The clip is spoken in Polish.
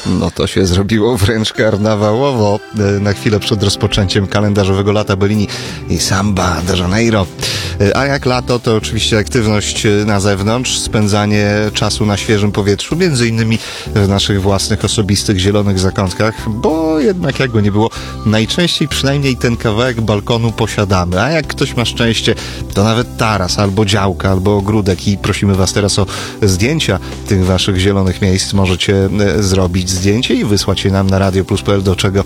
No to się zrobiło wręcz karnawałowo na chwilę przed rozpoczęciem kalendarzowego lata Bellini i Samba de Janeiro. A jak lato, to oczywiście aktywność na zewnątrz, spędzanie czasu na świeżym powietrzu, między innymi w naszych własnych, osobistych, zielonych zakątkach, bo jednak jak go nie było, najczęściej przynajmniej ten kawałek balkonu posiadamy. A jak ktoś ma szczęście, to nawet taras, albo działka, albo ogródek i prosimy was teraz o zdjęcia tych waszych zielonych miejsc. Możecie zrobić zdjęcie i wysłać je nam na radioplus.pl, do czego